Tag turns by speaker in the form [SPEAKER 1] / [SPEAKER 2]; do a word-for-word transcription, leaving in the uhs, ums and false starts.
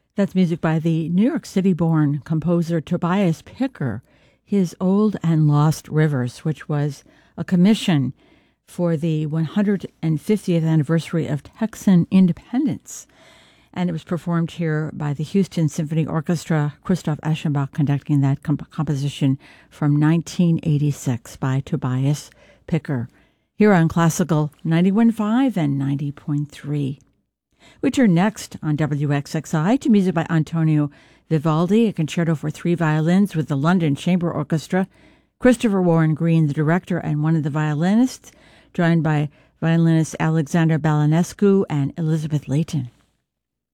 [SPEAKER 1] That's music by the New York City-born composer Tobias Picker, his Old and Lost Rivers, which was a commission for the one hundred fiftieth anniversary of Texan independence. And it was performed here by the Houston Symphony Orchestra, Christoph Eschenbach conducting that comp- composition from nineteen eighty-six by Tobias Picker, here on Classical ninety-one point five and ninety point three. We turn next on W X X I to music by Antonio Vivaldi, a concerto for three violins with the London Chamber Orchestra, Christopher Warren Green, the director and one of the violinists, joined by violinist Alexander Balanescu and Elizabeth Layton.